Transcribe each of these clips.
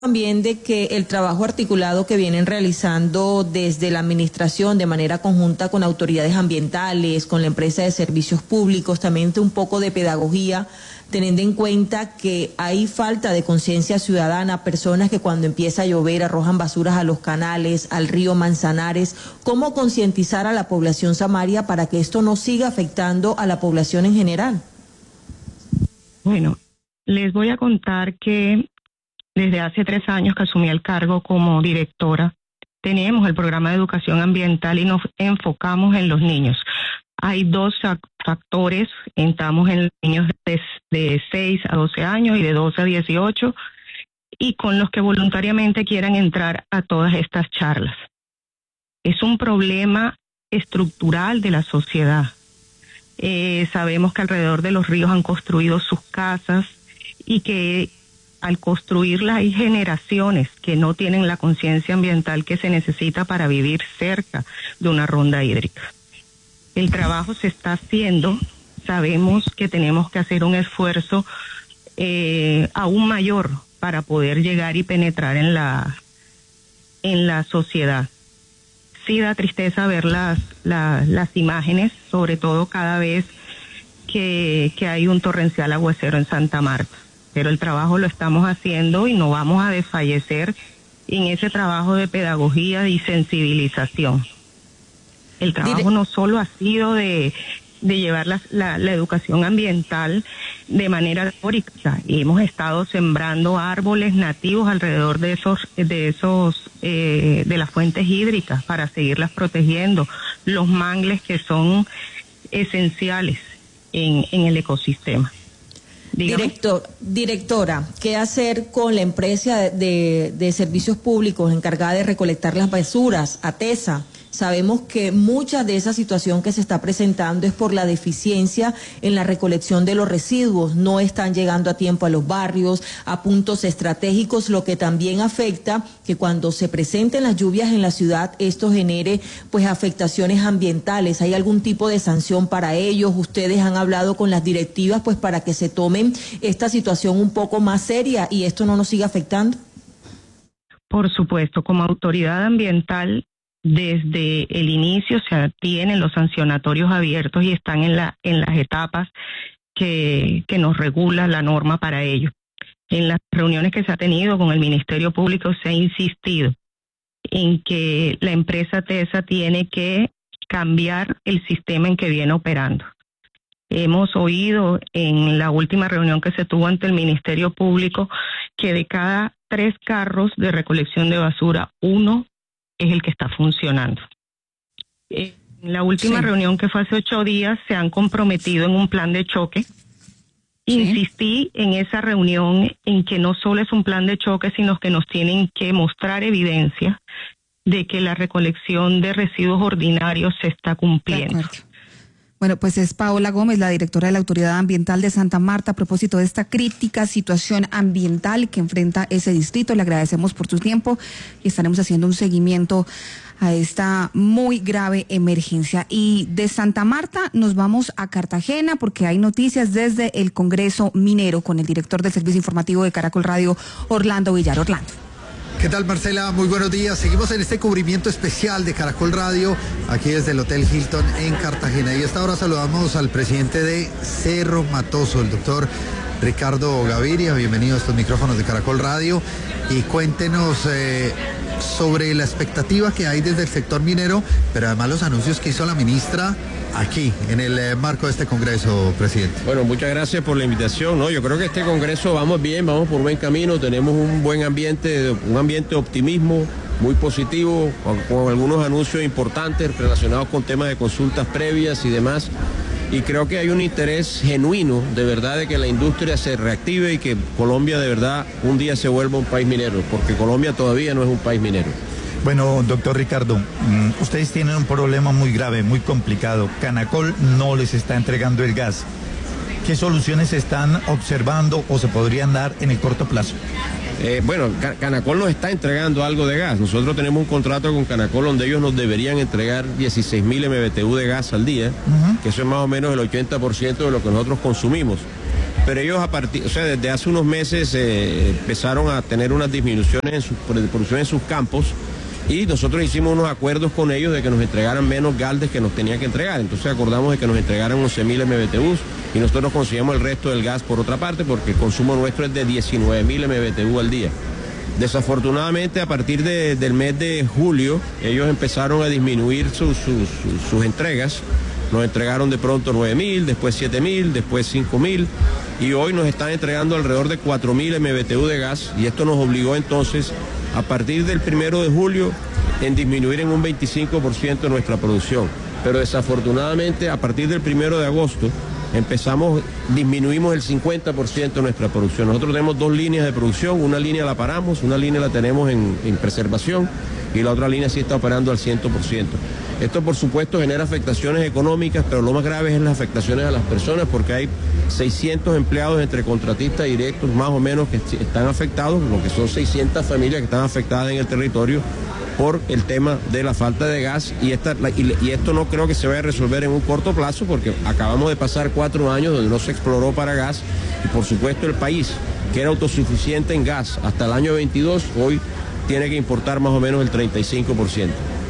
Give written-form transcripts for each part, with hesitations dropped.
También de que el trabajo articulado que vienen realizando desde la administración de manera conjunta con autoridades ambientales, con la empresa de servicios públicos, también un poco de pedagogía, teniendo en cuenta que hay falta de conciencia ciudadana, personas que cuando empieza a llover arrojan basuras a los canales, al río Manzanares. ¿Cómo concientizar a la población samaria para que esto no siga afectando a la población en general? Bueno, les voy a contar que desde hace 3 años que asumí el cargo como directora, tenemos el programa de educación ambiental y nos enfocamos en los niños. Hay 2 factores, estamos en los niños de 6 a 12 años y de 12 a 18, y con los que voluntariamente quieran entrar a todas estas charlas. Es un problema estructural de la sociedad. Sabemos que alrededor de los ríos han construido sus casas y que al construirlas hay generaciones que no tienen la conciencia ambiental que se necesita para vivir cerca de una ronda hídrica. El trabajo se está haciendo, sabemos que tenemos que hacer un esfuerzo aún mayor para poder llegar y penetrar en la sociedad. Sí da tristeza ver las imágenes, sobre todo cada vez que hay un torrencial aguacero en Santa Marta. Pero el trabajo lo estamos haciendo y no vamos a desfallecer en ese trabajo de pedagogía y sensibilización. El trabajo no solo ha sido de llevar la educación ambiental de manera teórica, y hemos estado sembrando árboles nativos alrededor de las fuentes hídricas para seguirlas protegiendo, los mangles que son esenciales en el ecosistema. Directora, ¿qué hacer con la empresa de servicios públicos encargada de recolectar las basuras, ATESA? Sabemos que mucha de esa situación que se está presentando es por la deficiencia en la recolección de los residuos. No están llegando a tiempo a los barrios, a puntos estratégicos, lo que también afecta que cuando se presenten las lluvias en la ciudad, esto genere pues afectaciones ambientales. ¿Hay algún tipo de sanción para ellos? ¿Ustedes han hablado con las directivas pues para que se tomen esta situación un poco más seria y esto no nos siga afectando? Por supuesto, como autoridad ambiental, desde el inicio se tienen los sancionatorios abiertos y están en las etapas que nos regula la norma para ello. En las reuniones que se ha tenido con el Ministerio Público se ha insistido en que la empresa TESA tiene que cambiar el sistema en que viene operando. Hemos oído en la última reunión que se tuvo ante el Ministerio Público que de cada 3 carros de recolección de basura, 1 es el que está funcionando. En la última reunión que fue hace 8 días se han comprometido en un plan de choque. Insistí en esa reunión en que no solo es un plan de choque, sino que nos tienen que mostrar evidencia de que la recolección de residuos ordinarios se está cumpliendo. Bueno, pues es Paola Gómez, la directora de la Autoridad Ambiental de Santa Marta, a propósito de esta crítica situación ambiental que enfrenta ese distrito. Le agradecemos por su tiempo y estaremos haciendo un seguimiento a esta muy grave emergencia. Y de Santa Marta nos vamos a Cartagena porque hay noticias desde el Congreso Minero con el director del Servicio Informativo de Caracol Radio, Orlando Villar. Orlando. ¿Qué tal, Marcela? Muy buenos días. Seguimos en este cubrimiento especial de Caracol Radio, aquí desde el Hotel Hilton en Cartagena. Y a esta hora saludamos al presidente de Cerro Matoso, el doctor Ricardo Gaviria. Bienvenido a estos micrófonos de Caracol Radio. Y cuéntenos sobre la expectativa que hay desde el sector minero, pero además los anuncios que hizo la ministra aquí, en el marco de este congreso, presidente. Bueno, muchas gracias por la invitación, ¿no? Yo creo que este congreso vamos bien, vamos por buen camino, tenemos un buen ambiente, de optimismo, muy positivo, con algunos anuncios importantes relacionados con temas de consultas previas y demás. Y creo que hay un interés genuino, de verdad, de que la industria se reactive y que Colombia, de verdad, un día se vuelva un país minero, porque Colombia todavía no es un país minero. Bueno, doctor Ricardo, ustedes tienen un problema muy grave, muy complicado. Canacol no les está entregando el gas. ¿Qué soluciones están observando o se podrían dar en el corto plazo? Bueno, Canacol nos está entregando algo de gas. Nosotros tenemos un contrato con Canacol donde ellos nos deberían entregar 16.000 MBTU de gas al día, que eso es más o menos el 80% de lo que nosotros consumimos. pero ellos desde hace unos meses empezaron a tener unas disminuciones en su producción en sus campos, y nosotros hicimos unos acuerdos con ellos de que nos entregaran menos galdes que nos tenían que entregar. Entonces acordamos de que nos entregaran 11.000 MBTU y nosotros conseguimos el resto del gas por otra parte, porque el consumo nuestro es de 19.000 MBTU al día. Desafortunadamente, a partir del mes de julio, ellos empezaron a disminuir sus entregas. Nos entregaron de pronto 9.000, después 7.000, después 5.000, y hoy nos están entregando alrededor de 4.000 MBTU de gas, y esto nos obligó entonces, a partir del 1 de julio, en disminuir en un 25% nuestra producción. Pero desafortunadamente, a partir del 1 de agosto, disminuimos el 50% de nuestra producción. Nosotros tenemos 2 líneas de producción, una línea la paramos, una línea la tenemos en preservación, y la otra línea sí está operando al 100%. Esto, por supuesto, genera afectaciones económicas, pero lo más grave es las afectaciones a las personas, porque hay 600 empleados entre contratistas directos, más o menos, que están afectados, lo que son 600 familias que están afectadas en el territorio por el tema de la falta de gas, y esto no creo que se vaya a resolver en un corto plazo, porque acabamos de pasar 4 años donde no se exploró para gas, y por supuesto el país, que era autosuficiente en gas hasta el año 22, hoy tiene que importar más o menos el 35%.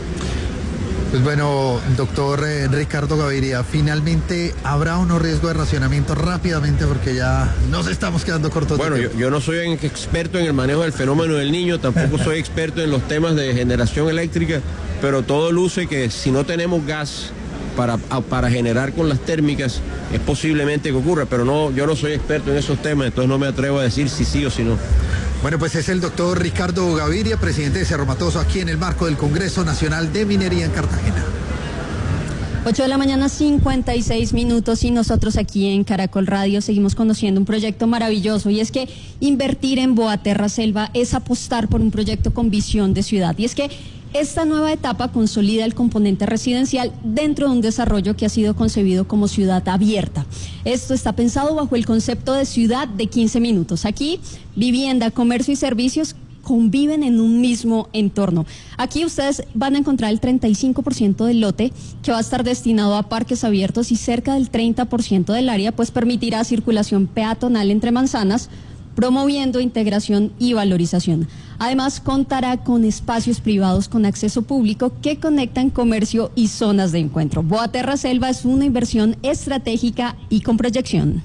Pues bueno, doctor Ricardo Gaviria, finalmente habrá unos riesgos de racionamiento rápidamente, porque ya nos estamos quedando cortos. Bueno, yo no soy un experto en el manejo del fenómeno del Niño, tampoco soy experto en los temas de generación eléctrica, pero todo luce que si no tenemos gas para generar con las térmicas, es posiblemente que ocurra, pero no, yo no soy experto en esos temas, entonces no me atrevo a decir si sí o si no. Bueno, pues es el doctor Ricardo Gaviria, presidente de Cerro Matoso, aquí en el marco del Congreso Nacional de Minería en Cartagena. 8 de la mañana, 56 minutos, y nosotros aquí en Caracol Radio seguimos conociendo un proyecto maravilloso, y es que invertir en Boaterra Selva es apostar por un proyecto con visión de ciudad, y es que esta nueva etapa consolida el componente residencial dentro de un desarrollo que ha sido concebido como ciudad abierta. Esto está pensado bajo el concepto de ciudad de 15 minutos. Aquí, vivienda, comercio y servicios conviven en un mismo entorno. Aquí ustedes van a encontrar el 35% del lote, que va a estar destinado a parques abiertos, y cerca del 30% del área pues permitirá circulación peatonal entre manzanas, promoviendo integración y valorización. Además, contará con espacios privados con acceso público que conectan comercio y zonas de encuentro. Boaterra Selva es una inversión estratégica y con proyección.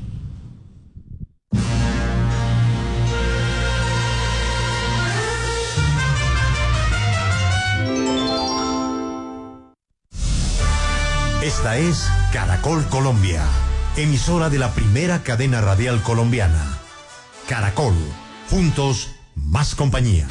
Esta es Caracol Colombia, emisora de la primera cadena radial colombiana. Caracol, juntos, más compañía.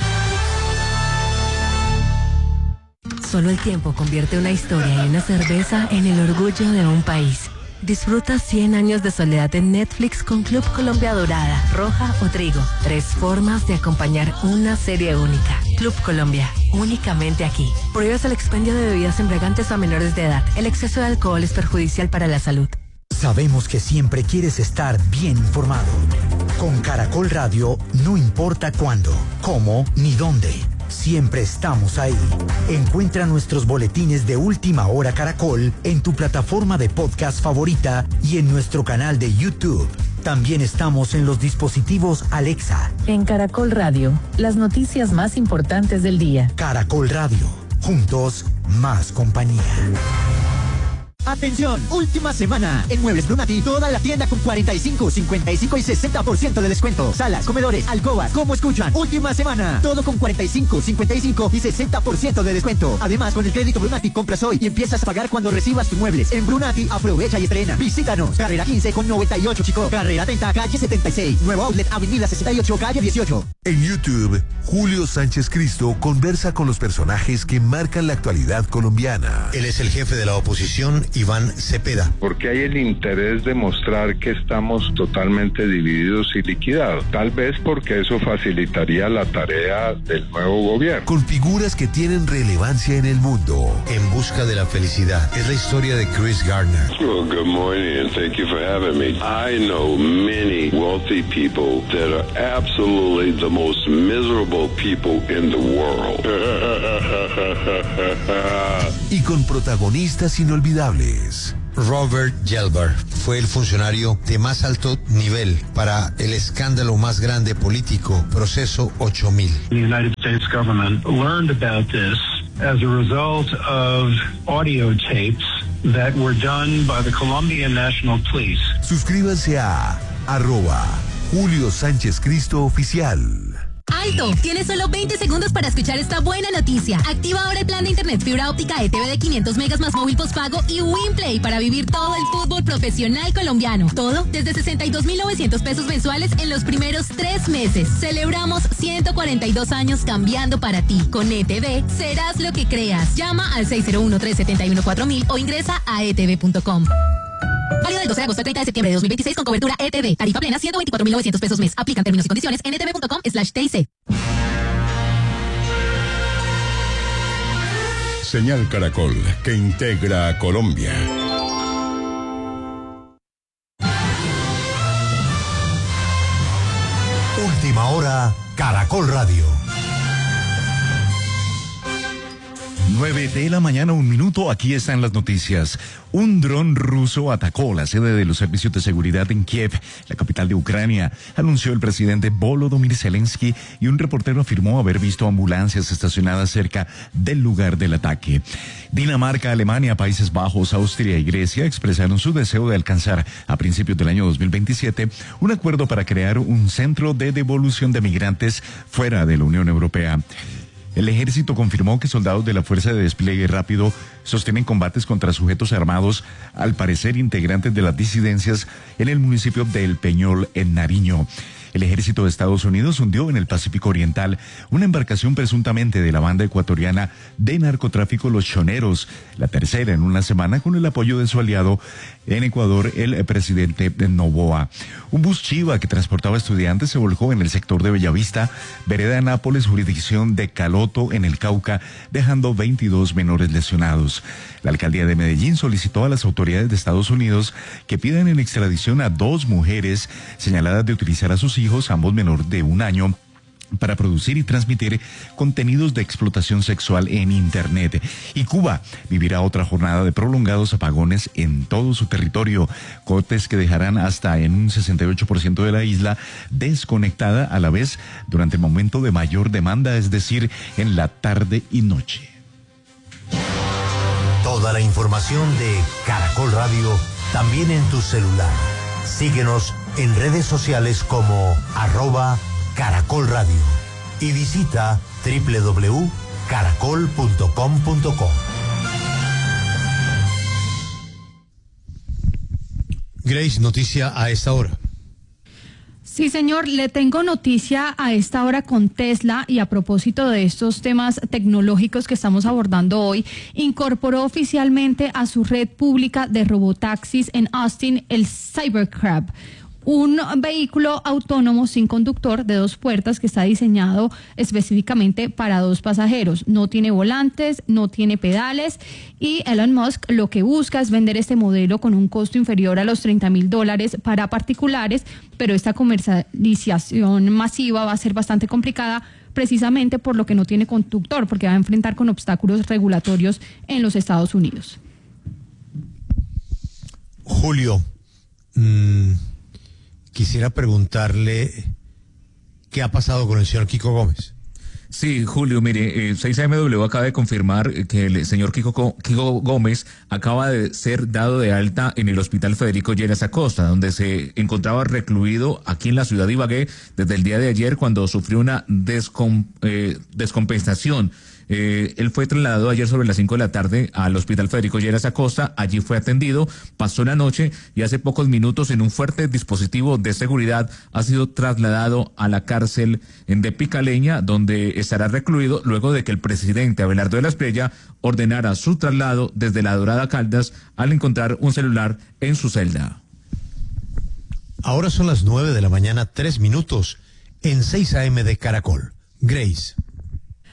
Solo el tiempo convierte una historia y una cerveza en el orgullo de un país. Disfruta 100 años de soledad en Netflix con Club Colombia Dorada, Roja o Trigo. 3 formas de acompañar una serie única. Club Colombia, únicamente aquí. Prohíbes el expendio de bebidas embriagantes a menores de edad. El exceso de alcohol es perjudicial para la salud. Sabemos que siempre quieres estar bien informado. Con Caracol Radio, no importa cuándo, cómo ni dónde, siempre estamos ahí. Encuentra nuestros boletines de Última Hora Caracol en tu plataforma de podcast favorita y en nuestro canal de YouTube. También estamos en los dispositivos Alexa. En Caracol Radio, las noticias más importantes del día. Caracol Radio, juntos, más compañía. Atención, última semana. En Muebles Brunati, toda la tienda con 45, 55 y 60% de descuento. Salas, comedores, alcobas, ¿cómo escuchan? Última semana. Todo con 45, 55 y 60% de descuento. Además, con el crédito Brunati compras hoy y empiezas a pagar cuando recibas tus muebles. En Brunati, aprovecha y estrena. Visítanos. Carrera 15 con 98, Chico. Carrera 30, calle 76. Nuevo outlet, avenida 68, calle 18. En YouTube, Julio Sánchez Cristo conversa con los personajes que marcan la actualidad colombiana. Él es el jefe de la oposición, Iván Cepeda. Porque hay el interés de mostrar que estamos totalmente divididos y liquidados. Tal vez porque eso facilitaría la tarea del nuevo gobierno. Con figuras que tienen relevancia en el mundo. En busca de la felicidad. Es la historia de Chris Gardner. Well, good morning and thank you for having me. I know many wealthy people that are absolutely the most miserable people in the world. Y con protagonistas inolvidables. Robert Gelber fue el funcionario de más alto nivel para el escándalo más grande político, Proceso 8000. The United States government learned about this as a result of audio tapes that were done by the Colombian National Police. Suscríbanse a @Julio Sánchez Cristo Oficial. ¡Alto! Tienes solo 20 segundos para escuchar esta buena noticia. Activa ahora el plan de internet fibra óptica ETV de 500 megas más móvil postpago y WinPlay para vivir todo el fútbol profesional colombiano. Todo desde 62.900 pesos mensuales en los primeros 3 meses. Celebramos 142 años cambiando para ti. Con ETV serás lo que creas. Llama al 601-371-4000 o ingresa a etv.com. Válido del 12 de agosto al 30 de septiembre de 2026 con cobertura ETV. Tarifa plena 124.900 pesos mes. Aplican términos y condiciones en etv.com/TIC. Señal Caracol, que integra a Colombia. Última hora, Caracol Radio. 9 de la mañana, 1 minuto, aquí están las noticias. Un dron ruso atacó la sede de los servicios de seguridad en Kiev, la capital de Ucrania, anunció el presidente Volodymyr Zelensky, y un reportero afirmó haber visto ambulancias estacionadas cerca del lugar del ataque. Dinamarca, Alemania, Países Bajos, Austria y Grecia expresaron su deseo de alcanzar a principios del año 2027 un acuerdo para crear un centro de devolución de migrantes fuera de la Unión Europea. El ejército confirmó que soldados de la Fuerza de Despliegue Rápido sostienen combates contra sujetos armados, al parecer integrantes de las disidencias, en el municipio de El Peñol, en Nariño. El ejército de Estados Unidos hundió en el Pacífico Oriental una embarcación presuntamente de la banda ecuatoriana de narcotráfico Los Choneros, la tercera en una semana, con el apoyo de su aliado en Ecuador, el presidente Noboa. Un bus Chiva que transportaba estudiantes se volcó en el sector de Bellavista, vereda Nápoles, jurisdicción de Caloto, en el Cauca, dejando 22 menores lesionados. La alcaldía de Medellín solicitó a las autoridades de Estados Unidos que pidan en extradición a 2 mujeres señaladas de utilizar a sus hijos, ambos menores de 1 año, para producir y transmitir contenidos de explotación sexual en Internet. Y Cuba vivirá otra jornada de prolongados apagones en todo su territorio, cortes que dejarán hasta en un 68% de la isla desconectada a la vez durante el momento de mayor demanda, es decir, en la tarde y noche. Toda la información de Caracol Radio también en tu celular. Síguenos en redes sociales como @Caracol Radio y visita www.caracol.com.co. Grace, noticia a esta hora. Sí, señor, le tengo noticia a esta hora con Tesla, y a propósito de estos temas tecnológicos que estamos abordando hoy, incorporó oficialmente a su red pública de robotaxis en Austin el Cybercab, un vehículo autónomo sin conductor de 2 puertas que está diseñado específicamente para 2 pasajeros. No tiene volantes, no tiene pedales, y Elon Musk lo que busca es vender este modelo con un costo inferior a los $30,000 para particulares, pero esta comercialización masiva va a ser bastante complicada, precisamente por lo que no tiene conductor, porque va a enfrentar con obstáculos regulatorios en los Estados Unidos. Julio, quisiera preguntarle qué ha pasado con el señor Kiko Gómez. Sí, Julio, mire, 6AMW acaba de confirmar que el señor Kiko Gómez acaba de ser dado de alta en el Hospital Federico Lleras Acosta, donde se encontraba recluido aquí en la ciudad de Ibagué desde el día de ayer, cuando sufrió una descompensación. Él fue trasladado ayer sobre las 5 de la tarde al Hospital Federico Lleras Acosta. Allí fue atendido, pasó la noche y hace pocos minutos, en un fuerte dispositivo de seguridad, ha sido trasladado a la cárcel de Picaleña, donde estará recluido luego de que el presidente Abelardo de la Espriella ordenara su traslado desde La Dorada Caldas al encontrar un celular en su celda. Ahora son las 9 de la mañana, 3 minutos, en 6 AM de Caracol. Grace.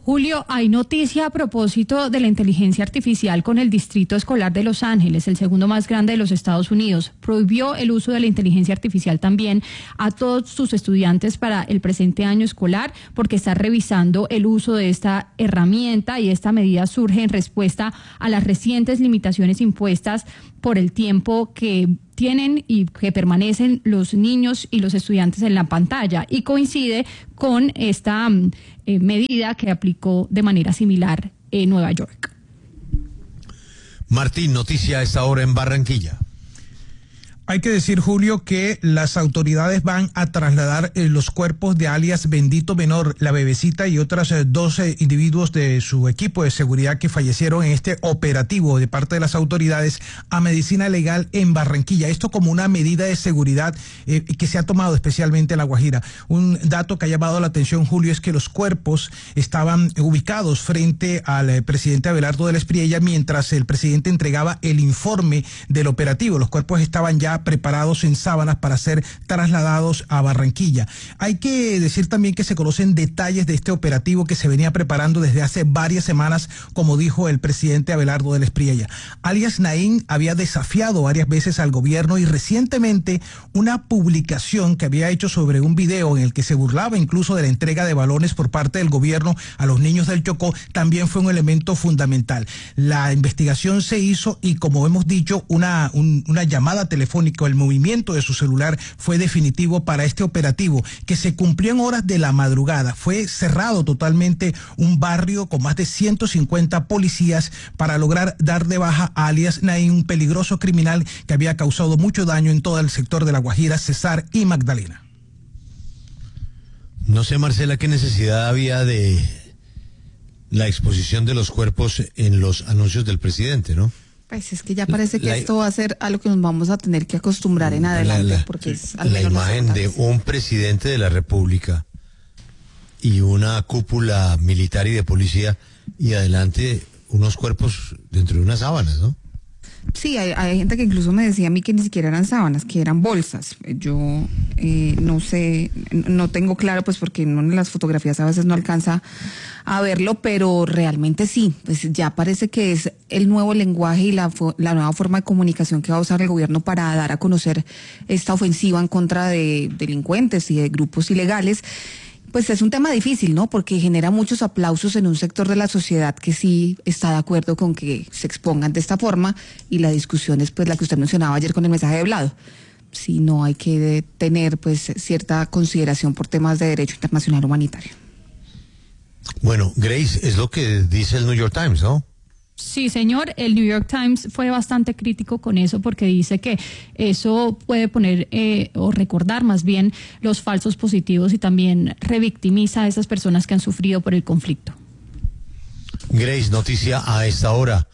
Julio, hay noticia a propósito de la inteligencia artificial con el Distrito Escolar de Los Ángeles, el segundo más grande de los Estados Unidos. Prohibió el uso de la inteligencia artificial también a todos sus estudiantes para el presente año escolar, porque está revisando el uso de esta herramienta, y esta medida surge en respuesta a las recientes limitaciones impuestas por el tiempo que tienen y que permanecen los niños y los estudiantes en la pantalla, y coincide con esta medida que aplicó de manera similar en Nueva York. Martín, noticia a esta hora en Barranquilla. Hay que decir, Julio, que las autoridades van a trasladar los cuerpos de alias Bendito Menor, la bebecita, y otras 12 individuos de su equipo de seguridad que fallecieron en este operativo de parte de las autoridades a Medicina Legal en Barranquilla. Esto como una medida de seguridad que se ha tomado especialmente en La Guajira. Un dato que ha llamado la atención, Julio, es que los cuerpos estaban ubicados frente al presidente Abelardo de la Espriella mientras el presidente entregaba el informe del operativo. Los cuerpos estaban ya preparados en sábanas para ser trasladados a Barranquilla. Hay que decir también que se conocen detalles de este operativo que se venía preparando desde hace varias semanas, como dijo el presidente Abelardo de la Espriella. Alias Naín había desafiado varias veces al gobierno, y recientemente una publicación que había hecho sobre un video en el que se burlaba incluso de la entrega de balones por parte del gobierno a los niños del Chocó también fue un elemento fundamental. La investigación se hizo y, como hemos dicho, una llamada telefónica, el movimiento de su celular fue definitivo para este operativo, que se cumplió en horas de la madrugada. Fue cerrado totalmente un barrio con más de 150 policías para lograr dar de baja a alias Naín, un peligroso criminal que había causado mucho daño en todo el sector de La Guajira, Cesar y Magdalena. No sé, Marcela, qué necesidad había de la exposición de los cuerpos en los anuncios del presidente, ¿no? Pues es que ya parece que esto va a ser a lo que nos vamos a tener que acostumbrar en adelante, porque es al menos la imagen de un presidente de la República y una cúpula militar y de policía, y adelante unos cuerpos dentro de unas sábanas, ¿no? Sí, hay gente que incluso me decía a mí que ni siquiera eran sábanas, que eran bolsas. Yo no sé, no tengo claro, pues porque en las fotografías a veces no alcanza a verlo, pero realmente sí, pues ya parece que es el nuevo lenguaje y la nueva forma de comunicación que va a usar el gobierno para dar a conocer esta ofensiva en contra de delincuentes y de grupos ilegales. Pues es un tema difícil, ¿no? Porque genera muchos aplausos en un sector de la sociedad que sí está de acuerdo con que se expongan de esta forma, y la discusión es pues la que usted mencionaba ayer con el mensaje de Blado. Si no, hay que tener pues cierta consideración por temas de derecho internacional humanitario. Bueno, Grace, es lo que dice el New York Times, ¿no? Sí, señor, el New York Times fue bastante crítico con eso, porque dice que eso puede poner o recordar más bien los falsos positivos, y también revictimiza a esas personas que han sufrido por el conflicto. Grace, noticia a esta hora,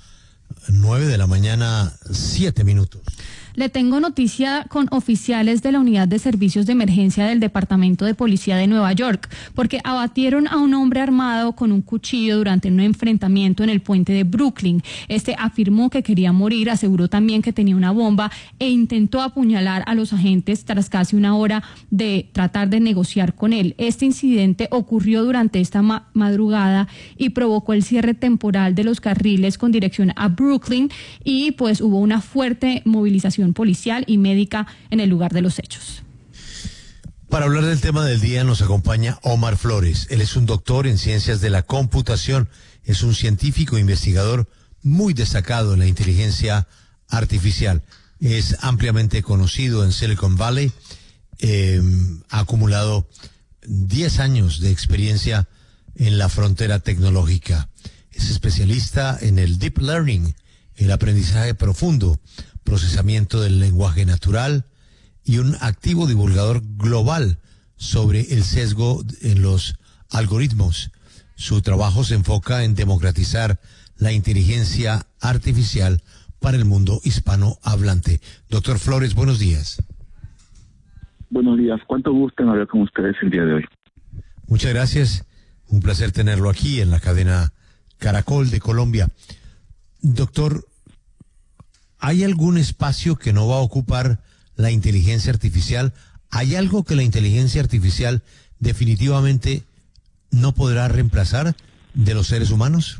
9:07 a.m. Le tengo noticia con oficiales de la Unidad de Servicios de Emergencia del Departamento de Policía de Nueva York, porque abatieron a un hombre armado con un cuchillo durante un enfrentamiento en el puente de Brooklyn. Este afirmó que quería morir, aseguró también que tenía una bomba e intentó apuñalar a los agentes tras casi una hora de tratar de negociar con él. Este incidente ocurrió durante esta madrugada y provocó el cierre temporal de los carriles con dirección a Brooklyn, y pues hubo una fuerte movilización policial y médica en el lugar de los hechos. Para hablar del tema del día nos acompaña Omar Flores. Él es un doctor en ciencias de la computación, es un científico e investigador muy destacado en la inteligencia artificial. Es ampliamente conocido en Silicon Valley, ha acumulado 10 años de experiencia en la frontera tecnológica. Es especialista en el deep learning, el aprendizaje profundo, procesamiento del lenguaje natural, y un activo divulgador global sobre el sesgo en los algoritmos. Su trabajo se enfoca en democratizar la inteligencia artificial para el mundo hispanohablante. Doctor Flores, buenos días. Buenos días, cuánto gusto en hablar con ustedes el día de hoy. Muchas gracias, un placer tenerlo aquí en la cadena Caracol de Colombia. Doctor, ¿hay algún espacio que no va a ocupar la inteligencia artificial? ¿Hay algo que la inteligencia artificial definitivamente no podrá reemplazar? de los seres humanos?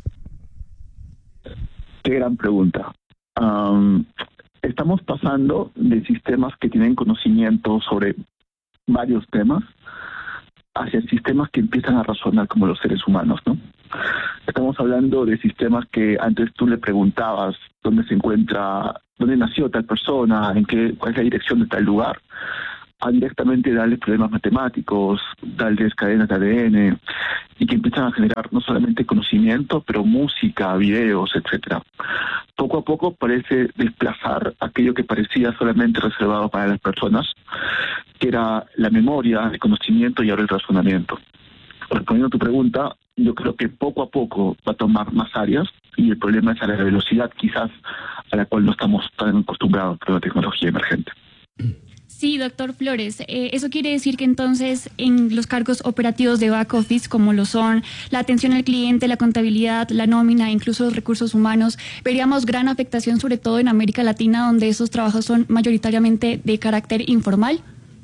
Qué gran pregunta. Estamos pasando de sistemas que tienen conocimiento sobre varios temas hacia sistemas que empiezan a razonar como los seres humanos, ¿no? Estamos hablando de sistemas que antes tú le preguntabas dónde se encuentra, dónde nació tal persona, cuál es la dirección de tal lugar, a directamente darles problemas matemáticos, darles cadenas de ADN, y que empiezan a generar no solamente conocimiento, pero música, videos, etcétera. Poco a poco parece desplazar aquello que parecía solamente reservado para las personas, que era la memoria, el conocimiento y ahora el razonamiento. Respondiendo a tu pregunta, yo creo que poco a poco va a tomar más áreas, y el problema es a la velocidad quizás a la cual no estamos tan acostumbrados por la tecnología emergente. Sí, doctor Flores, eso quiere decir que entonces en los cargos operativos de back office, como lo son la atención al cliente, la contabilidad, la nómina, incluso los recursos humanos, veríamos gran afectación, sobre todo en América Latina, donde esos trabajos son mayoritariamente de carácter informal.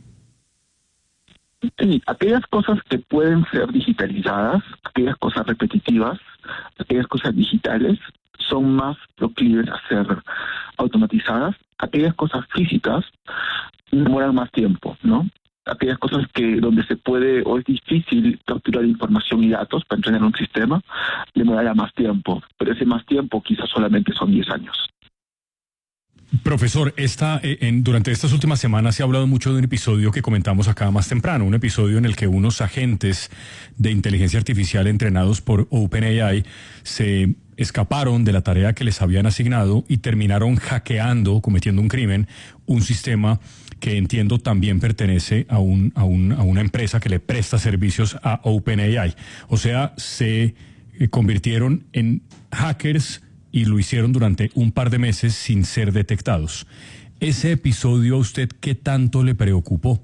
Sí, aquellas cosas que pueden ser digitalizadas, aquellas cosas repetitivas, aquellas cosas digitales, son más proclives a ser automatizadas. Aquellas cosas físicas demoran más tiempo, ¿no? Aquellas cosas donde se puede o es difícil capturar información y datos para entrenar un sistema, demorará más tiempo, pero ese más tiempo quizás solamente son 10 años. Profesor, durante estas últimas semanas se ha hablado mucho de un episodio que comentamos acá más temprano, un episodio en el que unos agentes de inteligencia artificial entrenados por OpenAI se escaparon de la tarea que les habían asignado y terminaron hackeando, cometiendo un crimen, un sistema que entiendo también pertenece a una empresa que le presta servicios a OpenAI. O sea, se convirtieron en hackers y lo hicieron durante un par de meses sin ser detectados. ¿Ese episodio a usted qué tanto le preocupó?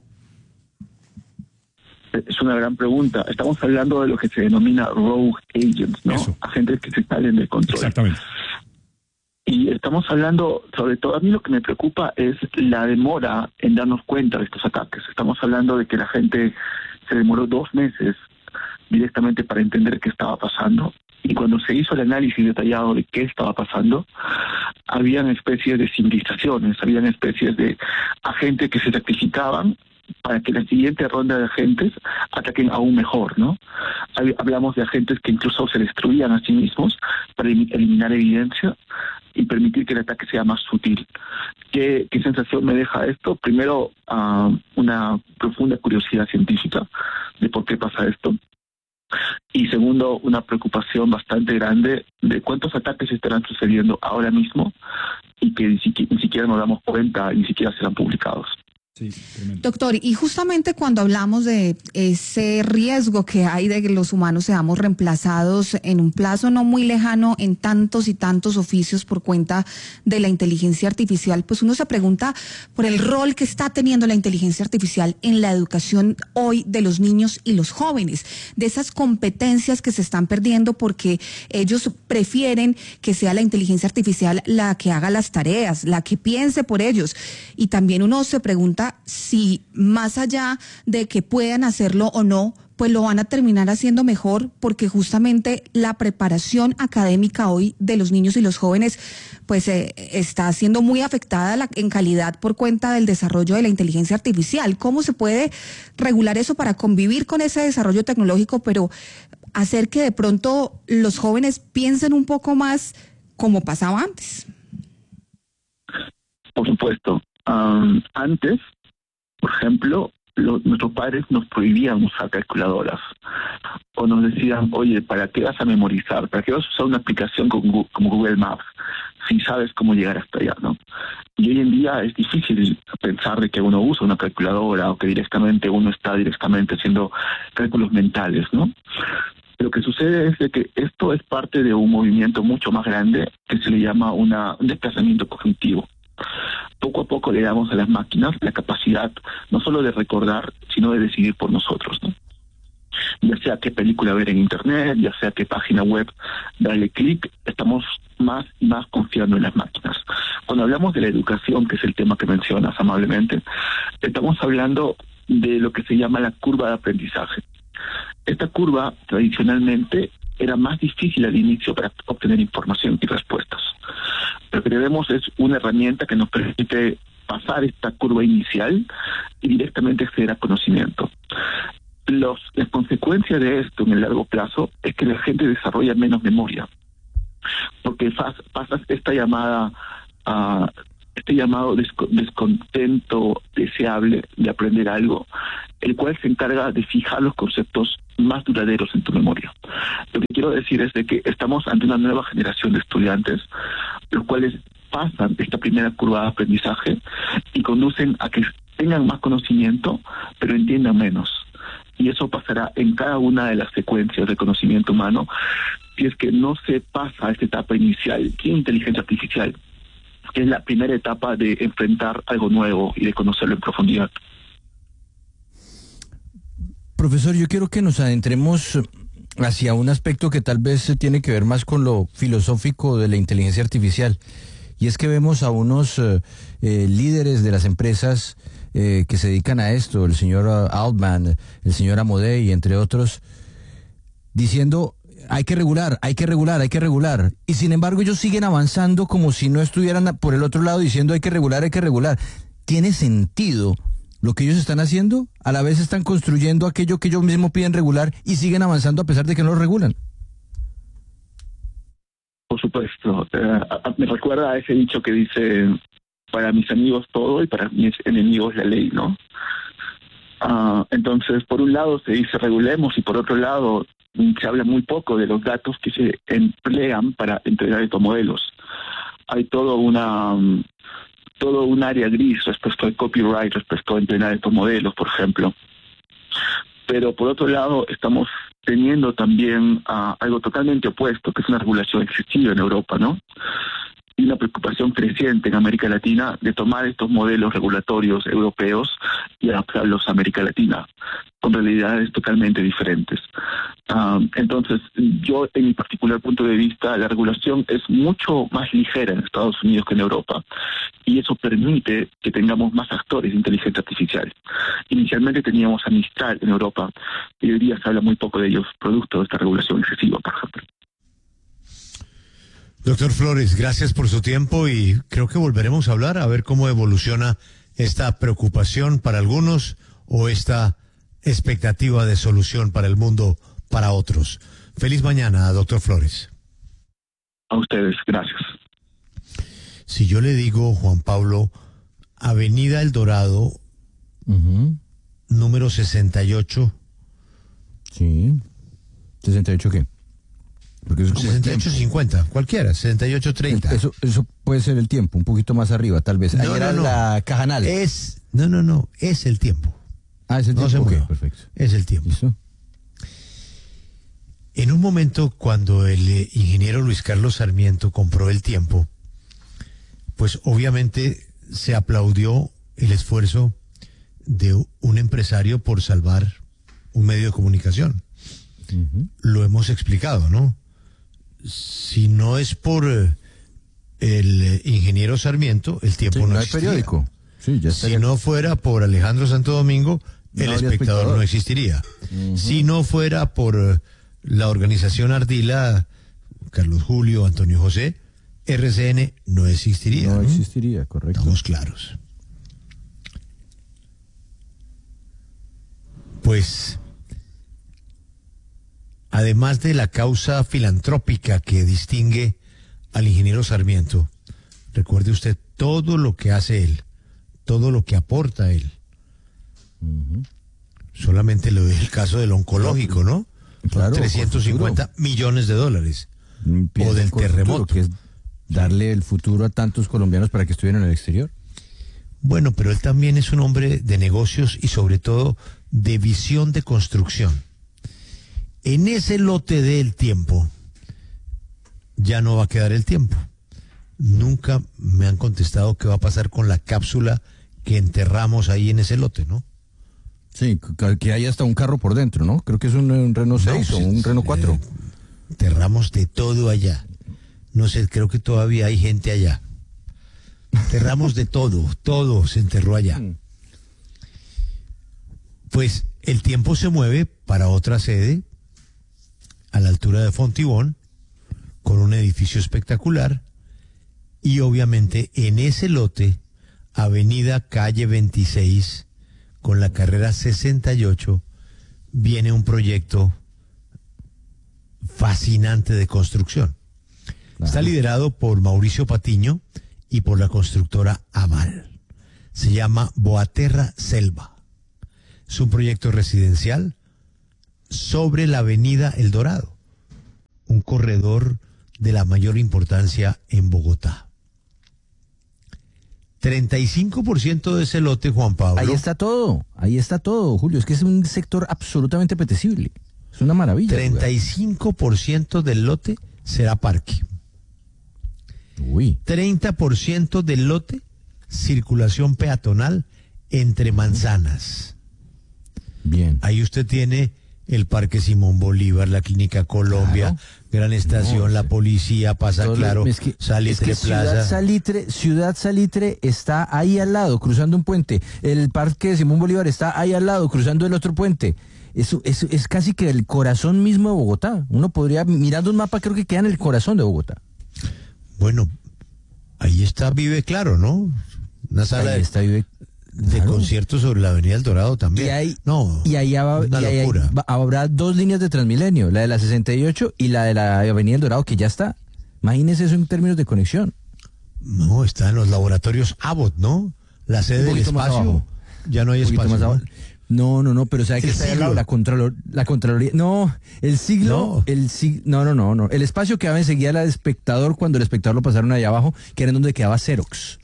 Es una gran pregunta. Estamos hablando de lo que se denomina rogue agents, ¿no? Eso. Agentes que se salen del control. Exactamente. Y estamos hablando, sobre todo, a mí lo que me preocupa es la demora en darnos cuenta de estos ataques. Estamos hablando de que la gente se demoró 2 meses directamente para entender qué estaba pasando. Y cuando se hizo el análisis detallado de qué estaba pasando, habían especies de civilizaciones, habían especies de agentes que se sacrificaban para que la siguiente ronda de agentes ataquen aún mejor, ¿no? Hablamos de agentes que incluso se destruían a sí mismos para eliminar evidencia y permitir que el ataque sea más sutil. ¿Qué sensación me deja esto? Primero, una profunda curiosidad científica de por qué pasa esto. Y segundo, una preocupación bastante grande de cuántos ataques estarán sucediendo ahora mismo y que ni siquiera nos damos cuenta, ni siquiera serán publicados. Sí, doctor, y justamente cuando hablamos de ese riesgo que hay de que los humanos seamos reemplazados en un plazo no muy lejano en tantos y tantos oficios por cuenta de la inteligencia artificial, pues uno se pregunta por el rol que está teniendo la inteligencia artificial en la educación hoy de los niños y los jóvenes, de esas competencias que se están perdiendo porque ellos prefieren que sea la inteligencia artificial la que haga las tareas, la que piense por ellos. Y también uno se pregunta si más allá de que puedan hacerlo o no, pues lo van a terminar haciendo mejor, porque justamente la preparación académica hoy de los niños y los jóvenes pues está siendo muy afectada en calidad por cuenta del desarrollo de la inteligencia artificial. ¿Cómo se puede regular eso para convivir con ese desarrollo tecnológico, pero hacer que de pronto los jóvenes piensen un poco más como pasaba antes? Por supuesto. Antes, por ejemplo, nuestros padres nos prohibían usar calculadoras o nos decían, oye, ¿para qué vas a memorizar? ¿Para qué vas a usar una aplicación como Google Maps si sabes cómo llegar hasta allá, ¿no? Y hoy en día es difícil pensar de que uno usa una calculadora o que uno está directamente haciendo cálculos mentales, ¿no? Lo que sucede es de que esto es parte de un movimiento mucho más grande que se le llama un desplazamiento cognitivo. Poco a poco le damos a las máquinas la capacidad no solo de recordar, sino de decidir por nosotros, ¿no? Ya sea qué película ver en internet, ya sea qué página web darle clic, estamos más y más confiando en las máquinas. Cuando hablamos de la educación, que es el tema que mencionas amablemente, estamos hablando de lo que se llama la curva de aprendizaje. Esta curva tradicionalmente era más difícil al inicio para obtener información y respuestas. Lo que tenemos es una herramienta que nos permite pasar esta curva inicial y directamente acceder a conocimiento. Las consecuencias de esto en el largo plazo es que la gente desarrolla menos memoria, porque pasas este llamado descontento deseable de aprender algo, el cual se encarga de fijar los conceptos más duraderos en tu memoria. Lo que quiero decir es de que estamos ante una nueva generación de estudiantes, los cuales pasan esta primera curva de aprendizaje y conducen a que tengan más conocimiento, pero entiendan menos. Y eso pasará en cada una de las secuencias de conocimiento humano si es que no se pasa a esta etapa inicial, que es inteligencia artificial, que es la primera etapa de enfrentar algo nuevo y de conocerlo en profundidad. Profesor, yo quiero que nos adentremos hacia un aspecto que tal vez tiene que ver más con lo filosófico de la inteligencia artificial. Y es que vemos a unos líderes de las empresas que se dedican a esto, el señor Altman, el señor Amodei, entre otros, diciendo hay que regular. Y sin embargo ellos siguen avanzando como si no estuvieran por el otro lado diciendo hay que regular. ¿Tiene sentido lo que ellos están haciendo? A la vez están construyendo aquello que ellos mismos piden regular y siguen avanzando a pesar de que no lo regulan. Por supuesto. Me recuerda a ese dicho que dice: para mis amigos todo y para mis enemigos la ley, ¿no? Entonces, por un lado se dice regulemos y por otro lado se habla muy poco de los datos que se emplean para entregar estos modelos. Hay todo un área gris respecto al copyright, respecto a entrenar estos modelos, por ejemplo. Pero por otro lado estamos teniendo también algo totalmente opuesto, que es una regulación excesiva en Europa, ¿no? Y una preocupación creciente en América Latina de tomar estos modelos regulatorios europeos y adaptarlos a América Latina, con realidades totalmente diferentes. Entonces, yo, en mi particular punto de vista, la regulación es mucho más ligera en Estados Unidos que en Europa, y eso permite que tengamos más actores de inteligencia artificial. Inicialmente teníamos a Mistral en Europa, y hoy día se habla muy poco de ellos, producto de esta regulación excesiva, por ejemplo. Doctor Flores, gracias por su tiempo y creo que volveremos a hablar a ver cómo evoluciona esta preocupación para algunos o esta expectativa de solución para el mundo para otros. Feliz mañana, doctor Flores. A ustedes, gracias. Si yo le digo, Juan Pablo, Avenida El Dorado, número 68. Sí. ¿68 qué? Porque eso es 68.50, cualquiera, 68.30. Eso puede ser el tiempo, un poquito más arriba, tal vez. Ahí era la Cajanal. No, es el tiempo. Es el tiempo. No se mueve. Perfecto. Es el tiempo. ¿Listo? En un momento cuando el ingeniero Luis Carlos Sarmiento compró El Tiempo, pues obviamente se aplaudió el esfuerzo de un empresario por salvar un medio de comunicación. Lo hemos explicado, ¿no? Si no es por el ingeniero Sarmiento, El Tiempo no existiría. Periódico. Sí, ya si no fuera por Alejandro Santo Domingo, El Espectador no existiría. Si no fuera por la organización Ardila, Carlos Julio, Antonio José, RCN no existiría. No existiría, correcto. Estamos claros. Pues, además de la causa filantrópica que distingue al ingeniero Sarmiento, recuerde usted todo lo que hace él, todo lo que aporta él. Solamente lo del caso del oncológico, ¿no? Claro, 350 millones de dólares. O del terremoto. Que es darle el futuro a tantos colombianos para que estuvieran en el exterior. Bueno, pero él también es un hombre de negocios y sobre todo de visión de construcción. En ese lote del Tiempo ya no va a quedar El Tiempo. Nunca me han contestado qué va a pasar con la cápsula que enterramos ahí en ese lote, ¿no? Sí, que hay hasta un carro por dentro, ¿no? Creo que es un Renault 6 o un Renault 4. Enterramos de todo allá. No sé, creo que todavía hay gente allá. Enterramos de todo se enterró allá. Pues El Tiempo se mueve para otra sede a la altura de Fontibón, con un edificio espectacular, y obviamente en ese lote, avenida calle 26, con la carrera 68, viene un proyecto fascinante de construcción. Está liderado por Mauricio Patiño y por la constructora Aval. Se llama Boaterra Selva. Es un proyecto residencial sobre la avenida El Dorado, un corredor de la mayor importancia en Bogotá. 35% de ese lote, Juan Pablo. Ahí está todo, Julio. Es que es un sector absolutamente apetecible. Es una maravilla. 35% del lote será parque. 30% del lote, circulación peatonal entre manzanas. Bien. Ahí usted tiene el Parque Simón Bolívar, la Clínica Colombia, Gran Estación, la policía, Pasa Claro, Salitre Plaza. Ciudad Salitre está ahí al lado, cruzando un puente. El Parque Simón Bolívar está ahí al lado, cruzando el otro puente. Eso es casi que el corazón mismo de Bogotá. Uno podría, mirando un mapa, creo que queda en el corazón de Bogotá. Bueno, ahí está Vive Claro, ¿no? Una sala de conciertos sobre la Avenida El Dorado también. Habrá dos líneas de Transmilenio, la de la 68 y la de la Avenida El Dorado, que ya está. Imagínese eso en términos de conexión. No, está en los laboratorios Abbott, ¿no? La sede del espacio. Ya no hay espacio. No, pero ¿sabe que está al lado? La Contraloría. No, el siglo. No. El espacio quedaba enseguida al espectador cuando el espectador lo pasaron allá abajo, que era en donde quedaba Xerox.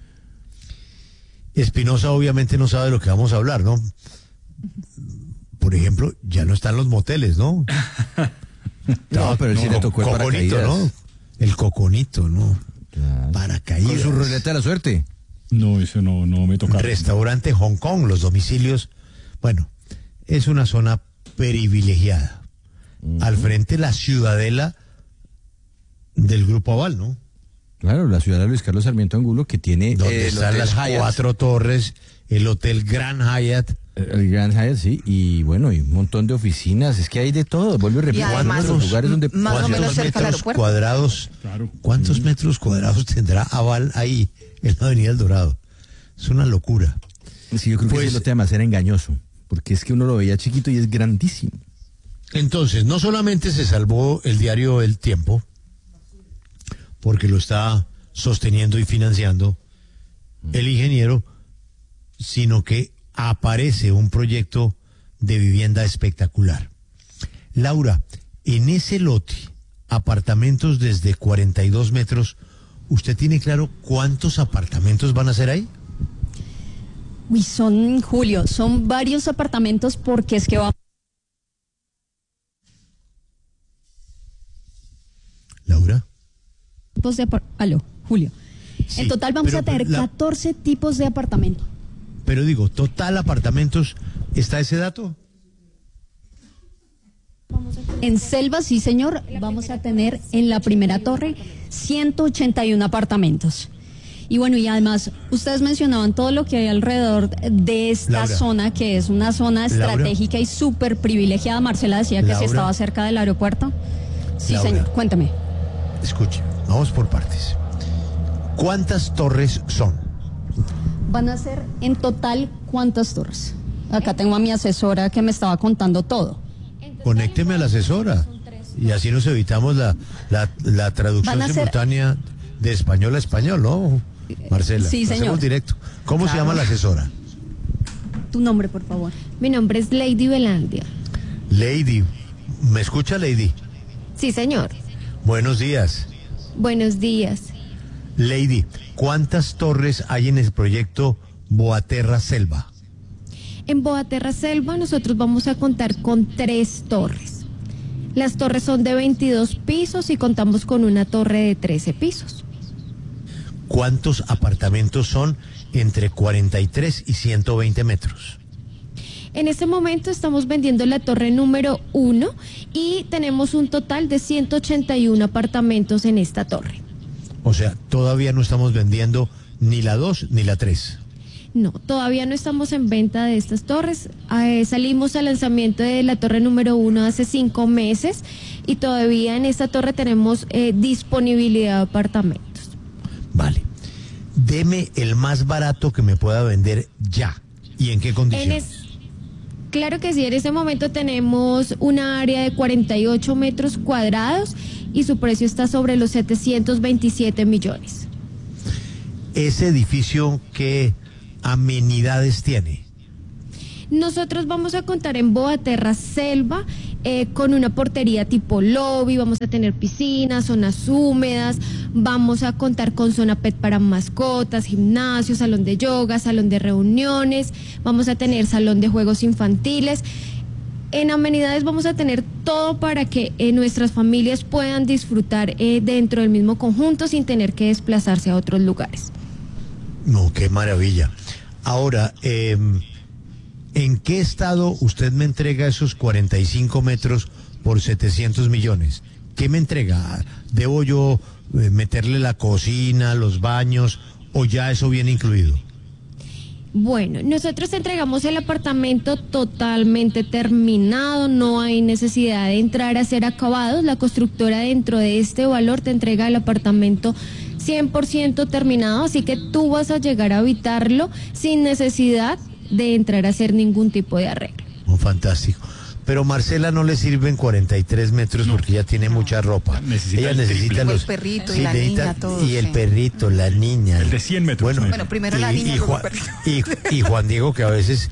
Espinosa obviamente no sabe de lo que vamos a hablar, ¿no? Por ejemplo, ya no están los moteles, ¿no? No, pero él sí le tocó el Coconito, ¿no? El Coconito, ¿no? Claro. Paracaídas. Con su ruleta de la suerte. No, eso no me toca. Restaurante Hong Kong, los domicilios. Bueno, es una zona privilegiada. Al frente la ciudadela del Grupo Aval, ¿no? Claro, la ciudad de Luis Carlos Sarmiento Angulo, que tiene donde están las Hyatt, 4 torres, el Hotel Grand Hyatt. El Grand Hyatt, sí, y bueno, y un montón de oficinas, es que hay de todo, vuelvo y repito, los lugares donde más o menos cerca del aeropuerto. Cuadrados, ¿cuántos metros cuadrados tendrá Aval ahí en la Avenida El Dorado? Es una locura. Sí, yo creo que ese lote además era engañoso, porque es que uno lo veía chiquito y es grandísimo. Entonces, no solamente se salvó el diario El Tiempo, porque lo está sosteniendo y financiando el ingeniero, sino que aparece un proyecto de vivienda espectacular. Laura, en ese lote, apartamentos desde 42 metros, ¿usted tiene claro cuántos apartamentos van a ser ahí? Uy, son varios apartamentos porque es que va... Laura. Aló, Julio. Sí, en total vamos a tener 14 tipos de apartamentos. Pero digo, total apartamentos, ¿está ese dato? En Selva, sí señor, vamos a tener en la primera torre 181 apartamentos. Y bueno, y además, ustedes mencionaban todo lo que hay alrededor de esta zona, que es una zona estratégica y súper privilegiada. Marcela decía que si estaba cerca del aeropuerto. Sí, señor, cuéntame. Escuche, vamos por partes. ¿Cuántas torres son? Van a ser en total, ¿cuántas torres? Acá tengo a mi asesora que me estaba contando todo. Conécteme a la asesora y así nos evitamos la traducción simultánea de español a español, ¿no, Marcela? Sí, señor. Hacemos directo. ¿Cómo se llama la asesora? Tu nombre, por favor. Mi nombre es Lady Belandia. Lady, ¿me escucha, Lady? Sí, señor. Buenos días. Buenos días. Lady, ¿cuántas torres hay en el proyecto Boaterra Selva? En Boaterra Selva nosotros vamos a contar con 3 torres. Las torres son de 22 pisos y contamos con una torre de 13 pisos. ¿Cuántos apartamentos son entre 43 y 120 metros? En este momento estamos vendiendo la torre número 1 y tenemos un total de 181 apartamentos en esta torre. O sea, todavía no estamos vendiendo ni la 2 ni la 3. No, todavía no estamos en venta de estas torres. Salimos al lanzamiento de la torre número 1 hace 5 meses y todavía en esta torre tenemos disponibilidad de apartamentos. Vale. Deme el más barato que me pueda vender ya. ¿Y en qué condiciones? Claro que sí, en este momento tenemos una área de 48 metros cuadrados y su precio está sobre los 727 millones. ¿Ese edificio qué amenidades tiene? Nosotros vamos a contar en Boaterra Selva con una portería tipo lobby, vamos a tener piscinas, zonas húmedas, vamos a contar con zona pet para mascotas, gimnasio, salón de yoga, salón de reuniones, vamos a tener salón de juegos infantiles. En amenidades vamos a tener todo para que nuestras familias puedan disfrutar dentro del mismo conjunto sin tener que desplazarse a otros lugares. No, qué maravilla. Ahora, ¿en qué estado usted me entrega esos 45 metros por 700 millones? ¿Qué me entrega? ¿Debo yo meterle la cocina, los baños o ya eso viene incluido? Bueno, nosotros entregamos el apartamento totalmente terminado, no hay necesidad de entrar a hacer acabados. La constructora dentro de este valor te entrega el apartamento 100% terminado, así que tú vas a llegar a habitarlo sin necesidad de entrar a hacer ningún tipo de arreglo. Oh, fantástico. Pero Marcela no le sirven 43 metros porque ya tiene mucha ropa. Ella necesita los... El perrito y la niña, todo. Y el perrito, la niña. El de 100 metros. Bueno, primero la niña y luego el perrito. Y Juan Diego, que a veces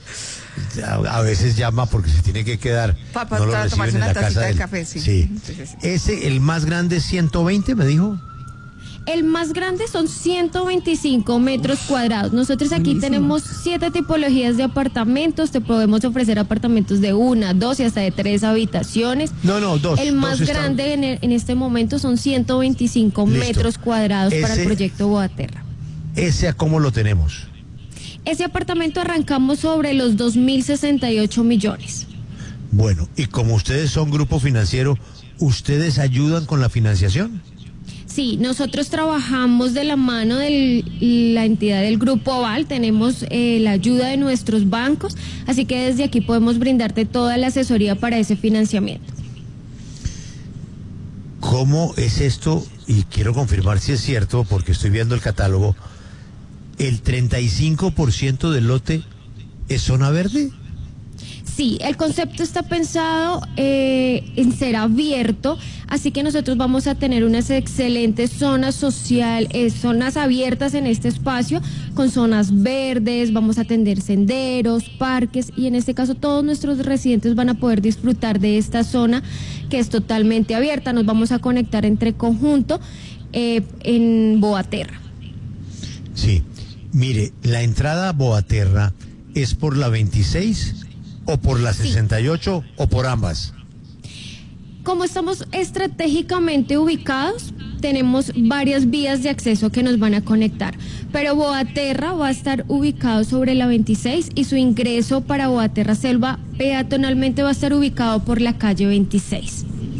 llama porque se tiene que quedar. Para no lo reciben tomarse en una la tacita casa de café, sí. Sí. Ese, el más grande, 120, me dijo. El más grande son 125 metros cuadrados. Nosotros aquí tenemos 7 tipologías de apartamentos. Te podemos ofrecer apartamentos de 1, 2 y hasta de 3 habitaciones. No, 2. El más grande en este momento son 125 metros cuadrados para el proyecto Boaterra. ¿Ese a cómo lo tenemos? Ese apartamento arrancamos sobre los 2.068 millones. Bueno, y como ustedes son grupo financiero, ¿ustedes ayudan con la financiación? Sí, nosotros trabajamos de la mano de la entidad del Grupo Aval, tenemos la ayuda de nuestros bancos, así que desde aquí podemos brindarte toda la asesoría para ese financiamiento. ¿Cómo es esto? Y quiero confirmar si es cierto, porque estoy viendo el catálogo. ¿El 35% del lote es zona verde? Sí, el concepto está pensado en ser abierto, así que nosotros vamos a tener unas excelentes zonas zonas abiertas en este espacio, con zonas verdes, vamos a tener senderos, parques, y en este caso todos nuestros residentes van a poder disfrutar de esta zona que es totalmente abierta. Nos vamos a conectar entre conjunto en Boaterra. Sí, mire, la entrada a Boaterra es por la 26... ¿O por la 68 o por ambas? Como estamos estratégicamente ubicados, tenemos varias vías de acceso que nos van a conectar. Pero Boaterra va a estar ubicado sobre la 26 y su ingreso para Boaterra Selva peatonalmente va a estar ubicado por la calle 26.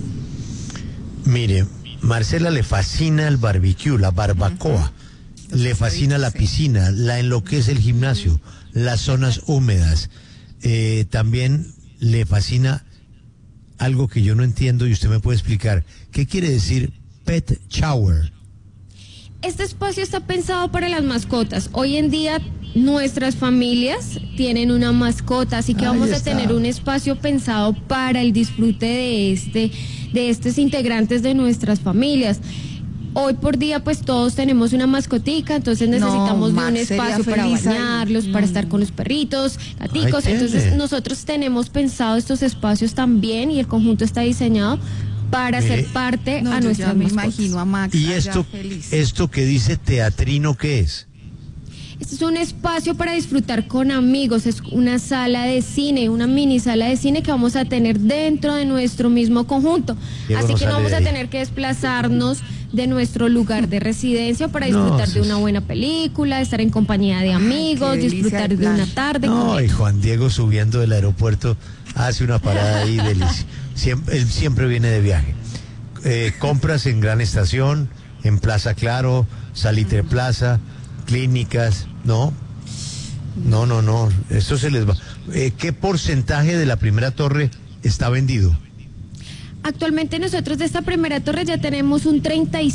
Mire, Marcela le fascina el barbecue, la barbacoa. Le fascina la piscina, la enloquece el gimnasio, las zonas húmedas. También le fascina algo que yo no entiendo y usted me puede explicar. ¿Qué quiere decir pet shower? Este espacio está pensado para las mascotas. Hoy en día nuestras familias tienen una mascota, así que vamos a tener un espacio pensado para el disfrute de estos integrantes de nuestras familias. Hoy por día pues todos tenemos una mascotica, entonces necesitamos de un espacio para bañarlos, para estar con los perritos, gaticos. Entonces nosotros tenemos pensado estos espacios también y el conjunto está diseñado para ser parte a nuestras mascotas. Me imagino a Max. ¿Y esto que dice teatrino qué es? Este es un espacio para disfrutar con amigos, es una sala de cine, una mini sala de cine que vamos a tener dentro de nuestro mismo conjunto. Así que no vamos a tener que desplazarnos de nuestro lugar de residencia para disfrutar de una buena película, estar en compañía de amigos, disfrutar de una tarde. Y Juan Diego subiendo del aeropuerto hace una parada ahí deliciosa. Él siempre viene de viaje. Compras en Gran Estación, en Plaza Claro, Salitre Plaza, clínicas, ¿no? No, esto se les va. ¿Qué porcentaje de la primera torre está vendido? Actualmente nosotros de esta primera torre ya tenemos un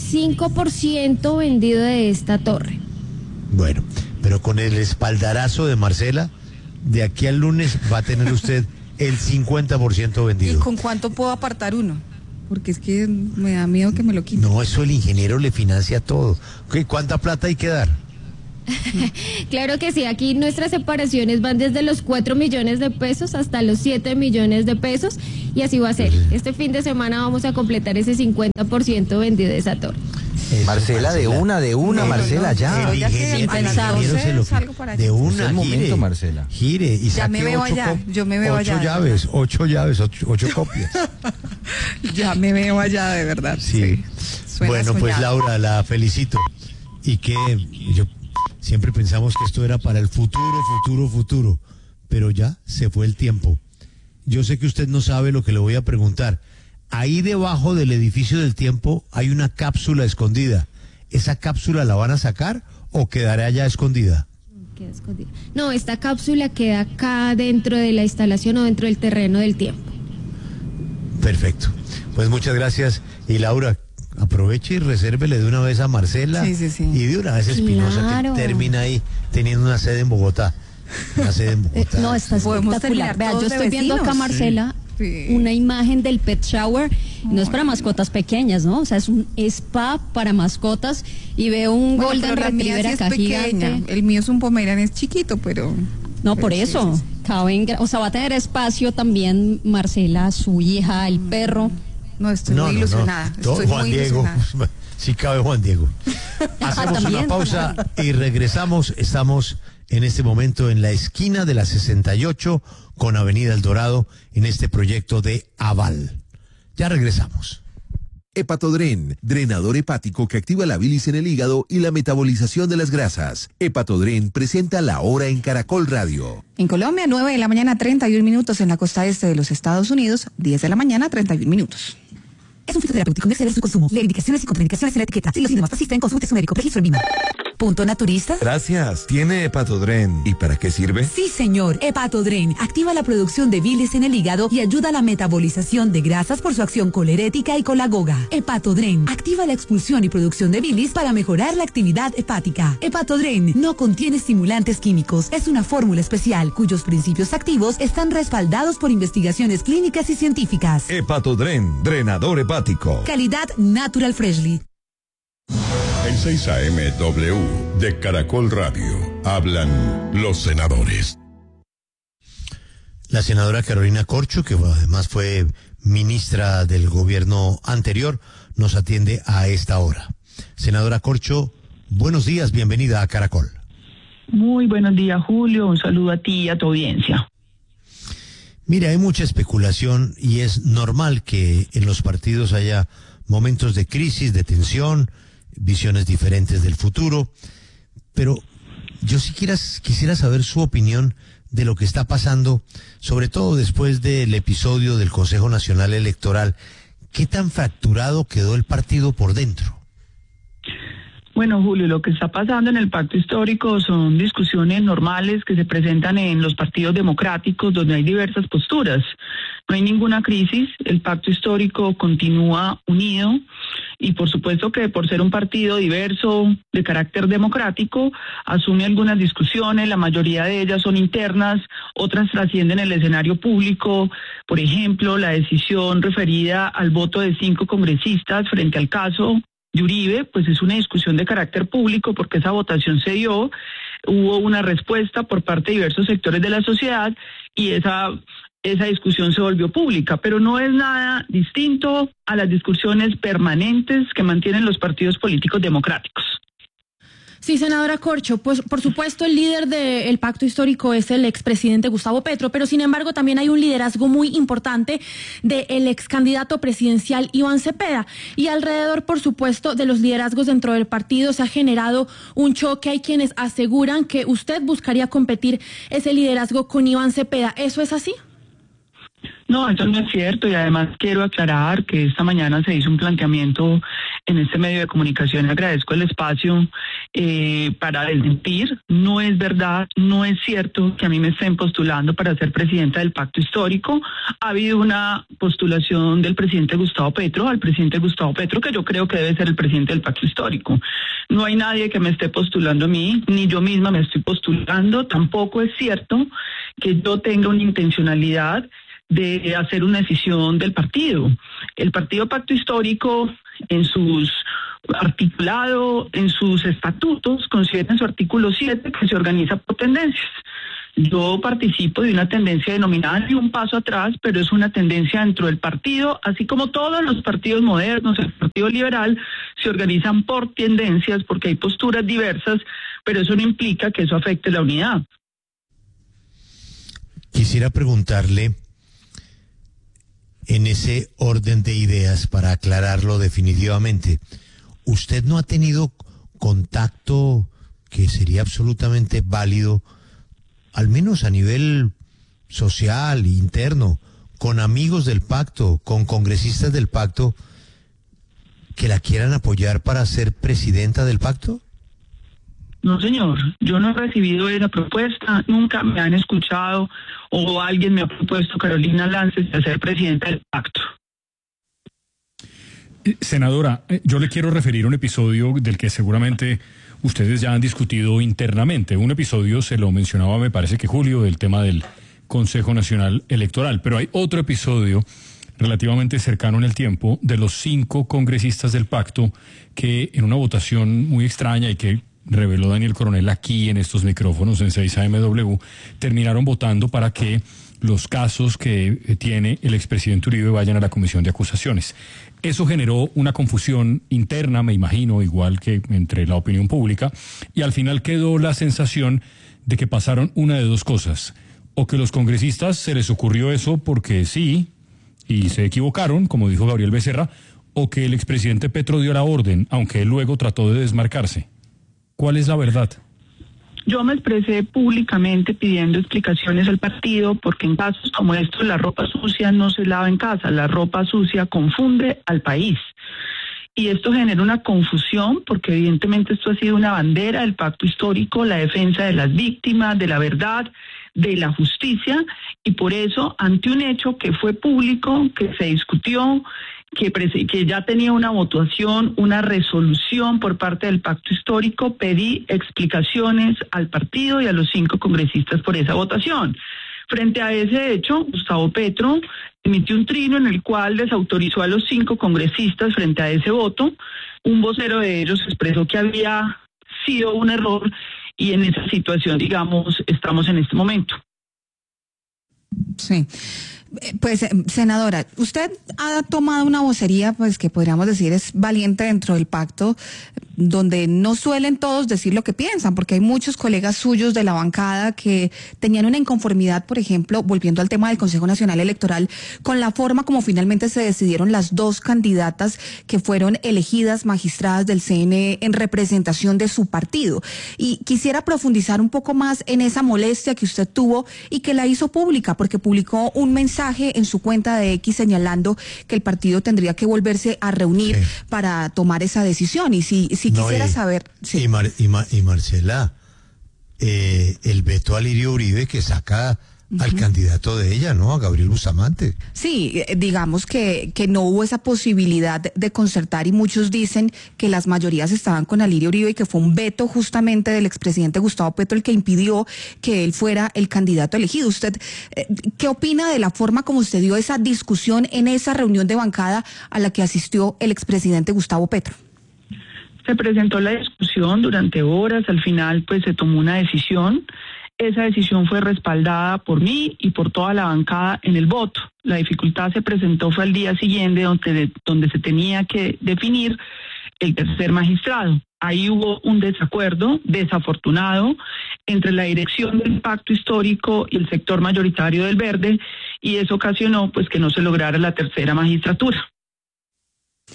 35% vendido de esta torre. Bueno, pero con el espaldarazo de Marcela, de aquí al lunes va a tener usted el 50% vendido. ¿Y con cuánto puedo apartar uno? Porque es que me da miedo que me lo quiten. No, eso el ingeniero le financia todo. ¿Cuánta plata hay que dar? Claro que sí, aquí nuestras separaciones van desde los 4 millones de pesos hasta los 7 millones de pesos y así va a ser. Este fin de semana vamos a completar ese 50% vendido de esa torre. Marcela, de una, Marcela, ya. El ingeniero se lo de una, el momento, gire, Marcela. Gire y ya me veo allá, yo me veo allá. 8 llaves, 8 copias. Ya me veo allá, de verdad. Sí. Bueno, pues Laura, la felicito. Y que yo siempre pensamos que esto era para el futuro, pero ya se fue el tiempo. Yo sé que usted no sabe lo que le voy a preguntar. Ahí debajo del edificio del tiempo hay una cápsula escondida. ¿Esa cápsula la van a sacar o quedará allá escondida? Queda escondida. No, esta cápsula queda acá dentro de la instalación o dentro del terreno del tiempo. Perfecto. Pues muchas gracias. Y Laura, aproveche y resérvele de una vez a Marcela y de una vez a Espinosa, que termina ahí teniendo una sede en Bogotá. No, está espectacular. Vea, yo estoy viendo acá, Marcela, una imagen del pet shower. No es para mascotas pequeñas, ¿no? O sea, es un spa para mascotas y veo un golden retriever acá gigante. El mío es un pomeranian, es chiquito, pero... No, por eso. Caben, o sea, va a tener espacio también Marcela, su hija, el perro. No, estoy muy ilusionada. Estoy Juan muy Diego, ilusionada. sí cabe Juan Diego. Hacemos una pausa y regresamos. Estamos en este momento en la esquina de la 68 con Avenida El Dorado en este proyecto de Aval. Ya regresamos. Hepatodren, drenador hepático que activa la bilis en el hígado y la metabolización de las grasas. Hepatodren presenta La Hora en Caracol Radio. En Colombia, 9 de la mañana, 31 minutos. En la costa este de los Estados Unidos, 10 de la mañana, 31 minutos. Es un fitoterapéutico, no exceder su consumo. Leer indicaciones y contraindicaciones en la etiqueta. Si los síntomas persisten, consulte su médico. Registro en Vima. ¿Punto naturista? Gracias. ¿Tiene Hepatodren? ¿Y para qué sirve? Sí, señor. Hepatodren activa la producción de bilis en el hígado y ayuda a la metabolización de grasas por su acción colerética y colagoga. Hepatodren activa la expulsión y producción de bilis para mejorar la actividad hepática. Hepatodren no contiene estimulantes químicos. Es una fórmula especial cuyos principios activos están respaldados por investigaciones clínicas y científicas. Hepatodren, drenador hepático. Calidad Natural Freshly. En 6 AM/W de Caracol Radio hablan los senadores. La senadora Carolina Corcho, que además fue ministra del gobierno anterior, nos atiende a esta hora. Senadora Corcho, buenos días, bienvenida a Caracol. Muy buenos días, Julio, un saludo a ti y a tu audiencia. Mira, hay mucha especulación y es normal que en los partidos haya momentos de crisis, de tensión, visiones diferentes del futuro, pero yo sí quisiera saber su opinión de lo que está pasando, sobre todo después del episodio del Consejo Nacional Electoral. ¿Qué tan fracturado quedó el partido por dentro? Bueno, Julio, lo que está pasando en el pacto histórico son discusiones normales que se presentan en los partidos democráticos donde hay diversas posturas. No hay ninguna crisis, el pacto histórico continúa unido y por supuesto que por ser un partido diverso de carácter democrático asume algunas discusiones, la mayoría de ellas son internas, otras trascienden el escenario público. Por ejemplo, la decisión referida al voto de 5 congresistas frente al caso de Uribe, pues es una discusión de carácter público porque esa votación se dio, hubo una respuesta por parte de diversos sectores de la sociedad y esa discusión se volvió pública, pero no es nada distinto a las discusiones permanentes que mantienen los partidos políticos democráticos. Sí, senadora Corcho, pues por supuesto el líder del pacto histórico es el expresidente Gustavo Petro, pero sin embargo también hay un liderazgo muy importante del ex candidato presidencial Iván Cepeda y alrededor, por supuesto, de los liderazgos dentro del partido se ha generado un choque. Hay quienes aseguran que usted buscaría competir ese liderazgo con Iván Cepeda. ¿Eso es así? No, eso no es cierto y además quiero aclarar que esta mañana se hizo un planteamiento en este medio de comunicación. Agradezco el espacio para desmentir. No es verdad, no es cierto que a mí me estén postulando para ser presidenta del Pacto Histórico. Ha habido una postulación del presidente Gustavo Petro, al presidente Gustavo Petro, que yo creo que debe ser el presidente del Pacto Histórico. No hay nadie que me esté postulando a mí, ni yo misma me estoy postulando. Tampoco es cierto que yo tenga una intencionalidad de hacer una decisión del partido. El partido Pacto Histórico, en sus articulado, en sus estatutos, considera en su artículo 7 que se organiza por tendencias. Yo participo de una tendencia denominada Ni un paso atrás, pero es una tendencia dentro del partido, así como todos los partidos modernos, el Partido Liberal, se organizan por tendencias porque hay posturas diversas, pero eso no implica que eso afecte la unidad. Quisiera preguntarle, en ese orden de ideas, para aclararlo definitivamente, ¿usted no ha tenido contacto que sería absolutamente válido, al menos a nivel social, interno, con amigos del pacto, con congresistas del pacto, que la quieran apoyar para ser presidenta del pacto? No, señor, yo no he recibido esa propuesta, nunca me han escuchado o alguien me ha propuesto Carolina Lances de ser presidenta del pacto. Senadora, yo le quiero referir a un episodio del que seguramente ustedes ya han discutido internamente. Un episodio, se lo mencionaba, me parece que Julio, del tema del Consejo Nacional Electoral, pero hay otro episodio relativamente cercano en el tiempo de los 5 congresistas del pacto que en una votación muy extraña y que reveló Daniel Coronel aquí en estos micrófonos en 6AMW, terminaron votando para que los casos que tiene el expresidente Uribe vayan a la comisión de acusaciones. Eso generó una confusión interna, me imagino, igual que entre la opinión pública, y al final quedó la sensación de que pasaron una de dos cosas: o que los congresistas se les ocurrió eso porque sí, y se equivocaron, como dijo Gabriel Becerra, o que el expresidente Petro dio la orden, aunque él luego trató de desmarcarse. ¿Cuál es la verdad? Yo me expresé públicamente pidiendo explicaciones al partido porque en casos como estos la ropa sucia no se lava en casa, la ropa sucia confunde al país. Y esto genera una confusión porque evidentemente esto ha sido una bandera del Pacto Histórico, la defensa de las víctimas, de la verdad, de la justicia, y por eso ante un hecho que fue público, que se discutió, que ya tenía una votación, una resolución por parte del Pacto Histórico, pedí explicaciones al partido y a los 5 congresistas por esa votación. Frente a ese hecho, Gustavo Petro emitió un trino en el cual desautorizó a los 5 congresistas frente a ese voto. Un vocero de ellos expresó que había sido un error y en esa situación, digamos, estamos en este momento. Sí. Pues, senadora, usted ha tomado una vocería, pues, que podríamos decir es valiente dentro del pacto, donde no suelen todos decir lo que piensan, porque hay muchos colegas suyos de la bancada que tenían una inconformidad, por ejemplo, volviendo al tema del Consejo Nacional Electoral, con la forma como finalmente se decidieron las 2 candidatas que fueron elegidas magistradas del CNE en representación de su partido. Y quisiera profundizar un poco más en esa molestia que usted tuvo y que la hizo pública, porque publicó un mensaje en su cuenta de X señalando que el partido tendría que volverse a reunir para tomar esa decisión. Y si quisiera saber... Sí. Y Marcela, el veto a Lirio Uribe que saca al candidato de ella, ¿no? A Gabriel Bustamante. Sí, digamos que no hubo esa posibilidad de concertar y muchos dicen que las mayorías estaban con Alirio Uribe y que fue un veto justamente del expresidente Gustavo Petro el que impidió que él fuera el candidato elegido. ¿Usted qué opina de la forma como usted dio esa discusión en esa reunión de bancada a la que asistió el expresidente Gustavo Petro? Se presentó la discusión durante horas, al final pues se tomó una decisión. Esa decisión fue respaldada por mí y por toda la bancada en el voto. La dificultad se presentó fue al día siguiente donde se tenía que definir el tercer magistrado. Ahí hubo un desacuerdo desafortunado entre la dirección del Pacto Histórico y el sector mayoritario del Verde, y eso ocasionó pues que no se lograra la tercera magistratura.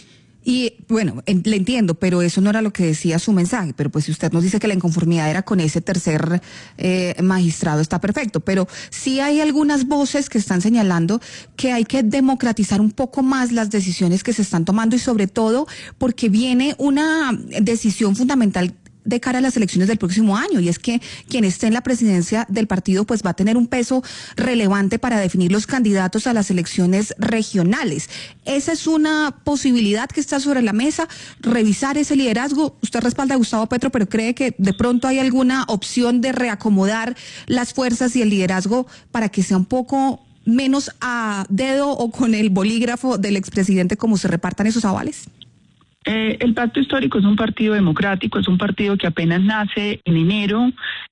Y bueno, le entiendo, pero eso no era lo que decía su mensaje. Pero pues si usted nos dice que la inconformidad era con ese tercer magistrado, está perfecto. Pero sí hay algunas voces que están señalando que hay que democratizar un poco más las decisiones que se están tomando y sobre todo porque viene una decisión fundamental de cara a las elecciones del próximo año, y es que quien esté en la presidencia del partido pues va a tener un peso relevante para definir los candidatos a las elecciones regionales. Esa es una posibilidad que está sobre la mesa, revisar ese liderazgo. Usted respalda a Gustavo Petro, pero cree que de pronto hay alguna opción de reacomodar las fuerzas y el liderazgo para que sea un poco menos a dedo o con el bolígrafo del expresidente como se repartan esos avales. El Pacto Histórico es un partido democrático, es un partido que apenas nace en enero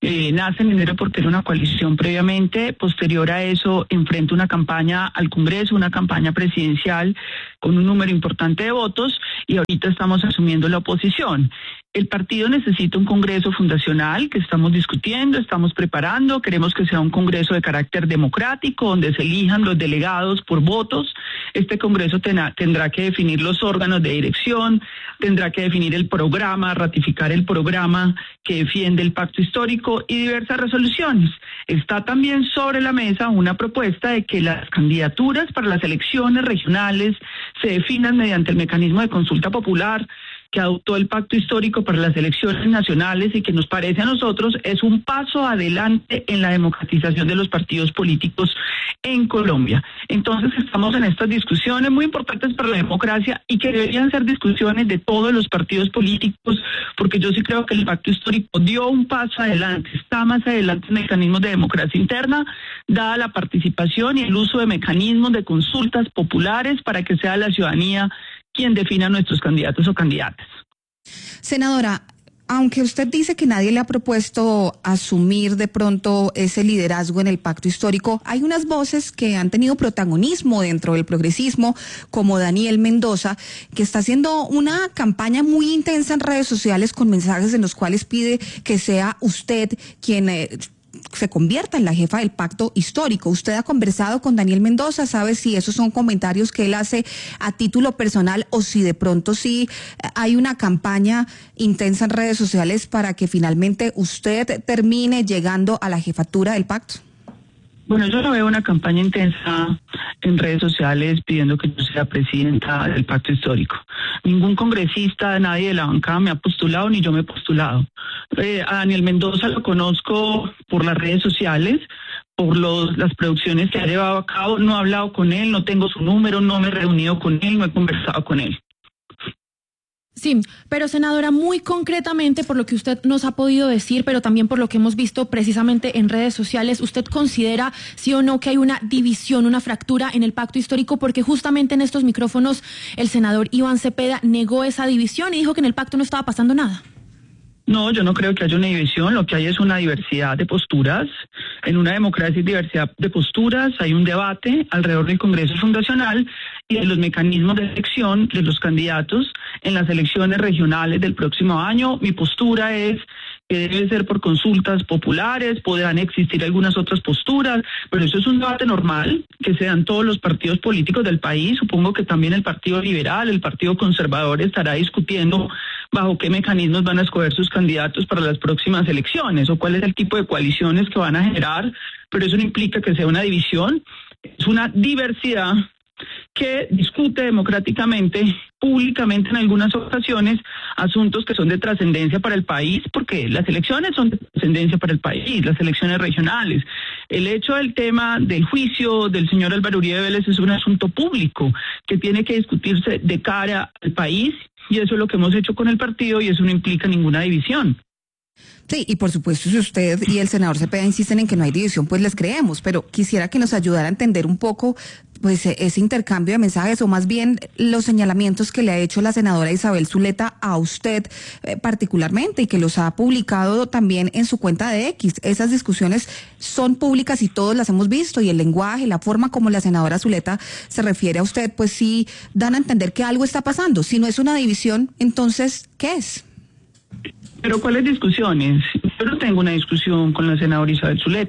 porque era una coalición previamente, posterior a eso enfrenta una campaña al Congreso, una campaña presidencial con un número importante de votos y ahorita estamos asumiendo la oposición. El partido necesita un congreso fundacional que estamos discutiendo, estamos preparando, queremos que sea un congreso de carácter democrático, donde se elijan los delegados por votos. Este congreso tendrá que definir los órganos de dirección, tendrá que definir el programa, ratificar el programa que defiende el pacto histórico y diversas resoluciones. Está también sobre la mesa una propuesta de que las candidaturas para las elecciones regionales se definan mediante el mecanismo de consulta popular que adoptó el Pacto Histórico para las elecciones nacionales y que nos parece a nosotros es un paso adelante en la democratización de los partidos políticos en Colombia. Entonces estamos en estas discusiones muy importantes para la democracia y que deberían ser discusiones de todos los partidos políticos, porque yo sí creo que el Pacto Histórico dio un paso adelante, está más adelante en mecanismos de democracia interna, dada la participación y el uso de mecanismos de consultas populares para que sea la ciudadanía quien defina nuestros candidatos o candidatas. Senadora, aunque usted dice que nadie le ha propuesto asumir de pronto ese liderazgo en el pacto histórico, hay unas voces que han tenido protagonismo dentro del progresismo, como Daniel Mendoza, que está haciendo una campaña muy intensa en redes sociales con mensajes en los cuales pide que sea usted quien se convierta en la jefa del pacto histórico. ¿Usted ha conversado con Daniel Mendoza? ¿Sabe si esos son comentarios que él hace a título personal o si de pronto sí hay una campaña intensa en redes sociales para que finalmente usted termine llegando a la jefatura del pacto? Bueno, yo no veo una campaña intensa en redes sociales pidiendo que yo sea presidenta del Pacto Histórico. Ningún congresista, nadie de la bancada me ha postulado, ni yo me he postulado. A Daniel Mendoza lo conozco por las redes sociales, por las producciones que ha llevado a cabo. No he hablado con él, no tengo su número, no me he reunido con él, no he conversado con él. Sí, pero senadora, muy concretamente por lo que usted nos ha podido decir, pero también por lo que hemos visto precisamente en redes sociales, ¿usted considera sí o no que hay una división, una fractura en el pacto histórico? Porque justamente en estos micrófonos el senador Iván Cepeda negó esa división y dijo que en el pacto no estaba pasando nada. No, yo no creo que haya una división, lo que hay es una diversidad de posturas. En una democracia hay diversidad de posturas, hay un debate alrededor del Congreso Fundacional y de los mecanismos de elección de los candidatos en las elecciones regionales del próximo año. Mi postura es que debe ser por consultas populares, podrán existir algunas otras posturas, pero eso es un debate normal que se dan todos los partidos políticos del país. Supongo que también el Partido Liberal, el Partido Conservador estará discutiendo bajo qué mecanismos van a escoger sus candidatos para las próximas elecciones o cuál es el tipo de coaliciones que van a generar, pero eso no implica que sea una división, es una diversidad que discute democráticamente, públicamente en algunas ocasiones, asuntos que son de trascendencia para el país, porque las elecciones son de trascendencia para el país, las elecciones regionales. El hecho del tema del juicio del señor Álvaro Uribe Vélez es un asunto público que tiene que discutirse de cara al país, y eso es lo que hemos hecho con el partido y eso no implica ninguna división. Sí, y por supuesto, si usted y el senador Cepeda insisten en que no hay división, pues les creemos, pero quisiera que nos ayudara a entender un poco pues ese intercambio de mensajes o más bien los señalamientos que le ha hecho la senadora Isabel Zuleta a usted particularmente y que los ha publicado también en su cuenta de X. Esas discusiones son públicas y todos las hemos visto y el lenguaje, la forma como la senadora Zuleta se refiere a usted, pues sí dan a entender que algo está pasando. Si no es una división, entonces, ¿qué es? ¿Pero cuáles discusiones? Yo no tengo una discusión con la senadora Isabel Zuleta.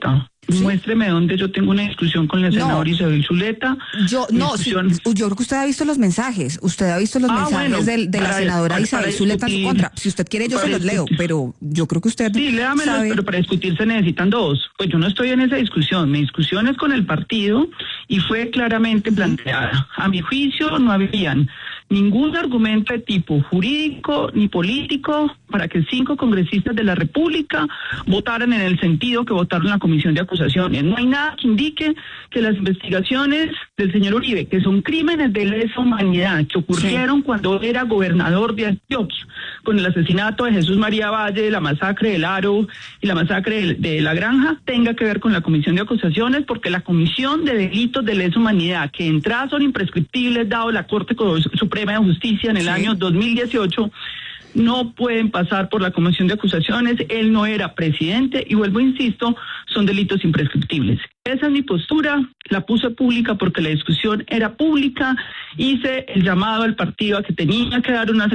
Muéstreme dónde yo tengo una discusión con la senadora Isabel Zuleta. Yo creo que usted ha visto los mensajes. Usted ha visto los mensajes de la senadora Isabel Zuleta en su contra. Si usted quiere, yo se los leo, pero yo creo que usted. Sí, léamelos, pero para discutir se necesitan dos. Pues yo no estoy en esa discusión. Mi discusión es con el partido y fue claramente planteada. A mi juicio, no habían ningún argumento de tipo jurídico ni político para que 5 congresistas de la República votaran en el sentido que votaron la Comisión de Acusaciones. No hay nada que indique que las investigaciones del señor Uribe, que son crímenes de lesa humanidad, que ocurrieron cuando era gobernador de Antioquia, con el asesinato de Jesús María Valle, la masacre del Aro y la masacre de La Granja, tenga que ver con la Comisión de Acusaciones, porque la Comisión de Delitos de Lesa Humanidad, que de entrada son imprescriptibles, dado la Corte Suprema de Justicia en el año 2018, no pueden pasar por la Comisión de Acusaciones. Él no era presidente y vuelvo, insisto, son delitos imprescriptibles. Esa es mi postura, la puse pública porque la discusión era pública, hice el llamado al partido a que tenía que dar una